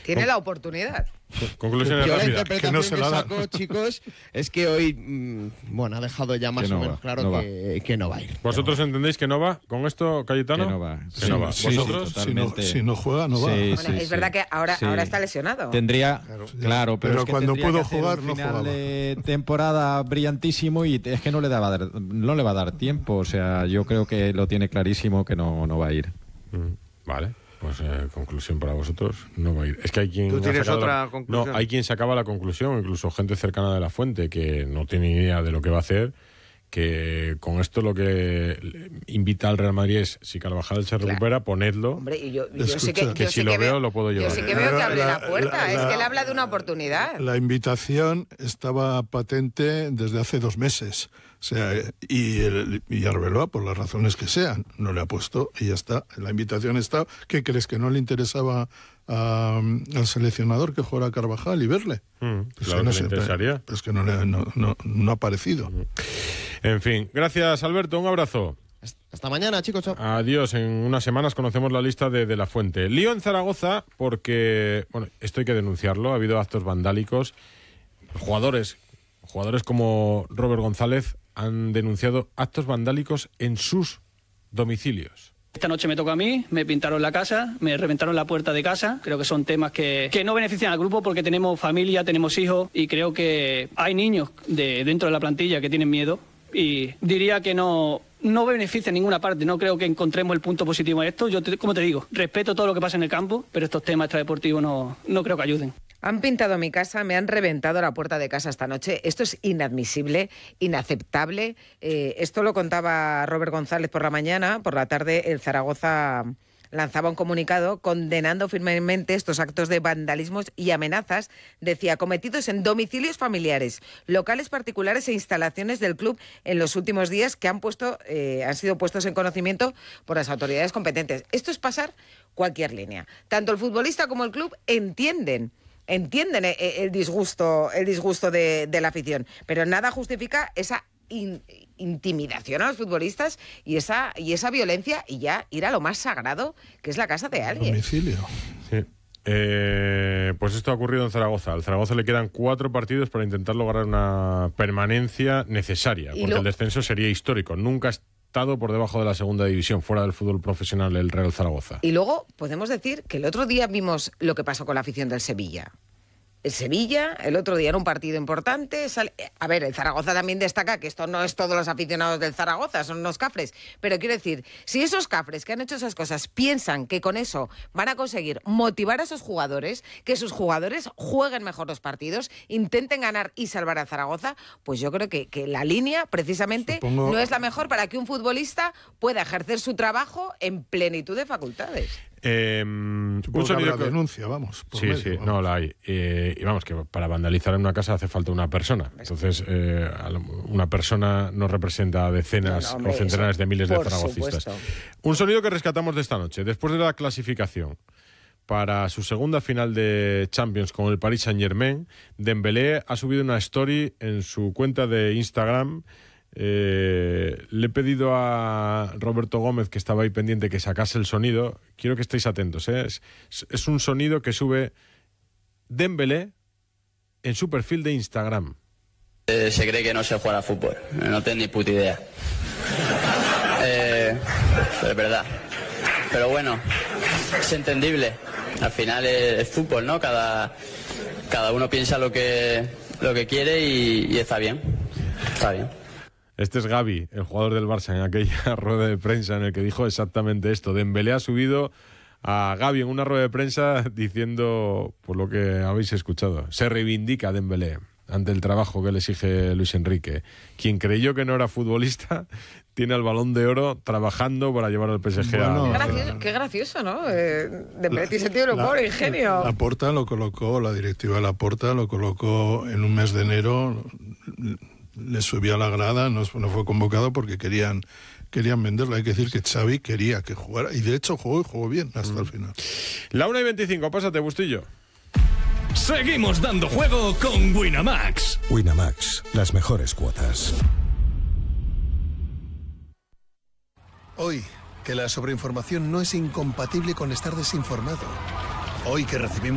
Tiene la oportunidad. Conclusiones Yo la rápidas. interpretación Que no se la da. saco, chicos, es que hoy, ha dejado ya más o menos claro que no va a ir. ¿Vosotros entendéis que no va con esto, Cayetano? Que no va. Que no va. Sí, ¿Vosotros? si no juega, no va. Es verdad que ahora está lesionado. Tendría, claro, pero es que cuando tendría pudo que hacer jugar, un no final jugaba. de temporada brillantísimo y es que no le va a dar tiempo. O sea, yo creo que lo tiene clarísimo que no va a ir. Vale. Pues conclusión para vosotros, no va a ir. Es que hay quien ¿Tú tienes otra conclusión? No, hay quien sacaba la conclusión, incluso gente cercana de la fuente, que no tiene ni idea de lo que va a hacer, que con esto lo que invita al Real Madrid es, si Carvajal se recupera, ponedlo. Hombre, y yo Escucha, sí que si lo veo, lo puedo llevar. Yo sí que veo que abre la puerta, es que él habla de una oportunidad. La invitación estaba patente desde hace 2 meses. O sea, y Arbeloa, por las razones que sean, no le ha puesto y ya está. La invitación está. ¿Qué crees? ¿Que no le interesaba al seleccionador que jugara Carvajal y verle? Claro que le interesaría. Pues que no ha aparecido. En fin, gracias Alberto, un abrazo. Hasta mañana, chicos. Chao. Adiós, en unas semanas conocemos la lista de la fuente. Lío en Zaragoza porque, bueno, esto hay que denunciarlo, ha habido actos vandálicos. Jugadores como Robert González han denunciado actos vandálicos en sus domicilios. Esta noche me tocó a mí, me pintaron la casa, me reventaron la puerta de casa. Creo que son temas que no benefician al grupo porque tenemos familia, tenemos hijos y creo que hay niños dentro de la plantilla que tienen miedo y diría que no beneficia en ninguna parte. No creo que encontremos el punto positivo en esto. Yo, como te digo, respeto todo lo que pasa en el campo, pero estos temas extradeportivos no creo que ayuden. Han pintado mi casa, me han reventado la puerta de casa esta noche. Esto es inadmisible, inaceptable. Esto lo contaba Robert González por la mañana. Por la tarde el Zaragoza lanzaba un comunicado condenando firmemente estos actos de vandalismos y amenazas, decía, cometidos en domicilios familiares, locales particulares e instalaciones del club en los últimos días que han sido puestos en conocimiento por las autoridades competentes. Esto es pasar cualquier línea. Tanto el futbolista como el club entienden el disgusto de la afición, pero nada justifica esa intimidación a los futbolistas y esa violencia y ya ir a lo más sagrado, que es la casa de alguien. Domicilio. Sí. Pues esto ha ocurrido en Zaragoza. Al Zaragoza le quedan 4 partidos para intentar lograr una permanencia necesaria, porque el descenso sería histórico. Nunca ha estado por debajo de la segunda división, fuera del fútbol profesional, el Real Zaragoza. Y luego podemos decir que el otro día vimos lo que pasó con la afición del Sevilla. El Sevilla, el otro día era un partido importante. A ver, el Zaragoza también destaca que esto no es todos los aficionados del Zaragoza, son unos cafres. Pero quiero decir, si esos cafres que han hecho esas cosas piensan que con eso van a conseguir motivar a esos jugadores, que sus jugadores jueguen mejor los partidos, intenten ganar y salvar a Zaragoza, pues yo creo que la línea precisamente no es la mejor para que un futbolista pueda ejercer su trabajo en plenitud de facultades. Un sonido que denuncia, vamos. Sí, no la hay. Y vamos, que para vandalizar en una casa hace falta una persona. Entonces, una persona no representa a decenas o centenares de miles de zaragocistas. Un sonido que rescatamos de esta noche. Después de la clasificación para su segunda final de Champions con el Paris Saint-Germain, Dembélé ha subido una story en su cuenta de Instagram. Le he pedido a Roberto Gómez, que estaba ahí pendiente, que sacase el sonido. Quiero que estéis atentos, ¿eh? Es un sonido que sube Dembélé en su perfil de Instagram. Se cree que no sé jugar al fútbol, no tengo ni puta idea. Es verdad. Pero bueno, es entendible. Al final es fútbol, ¿no? Cada uno piensa lo que quiere y está bien. Está bien. Este es Gavi, el jugador del Barça, en aquella rueda de prensa en el que dijo exactamente esto. Dembélé ha subido a Gavi en una rueda de prensa diciendo, por lo que habéis escuchado, se reivindica Dembélé ante el trabajo que le exige Luis Enrique. Quien creyó que no era futbolista tiene el Balón de Oro trabajando para llevar al PSG Qué gracioso, ¿no? Dembélé tiene sentido del humor, ingenio. Laporta lo colocó, la directiva de Laporta lo colocó en un mes de enero. Le subió a la grada, no fue convocado porque querían venderlo. Hay que decir que Xavi quería que jugara y de hecho jugó bien hasta el final. La 1:25, pásate, Bustillo. Seguimos dando juego con Winamax. Winamax, las mejores cuotas. Hoy, que la sobreinformación no es incompatible con estar desinformado. Hoy que recibimos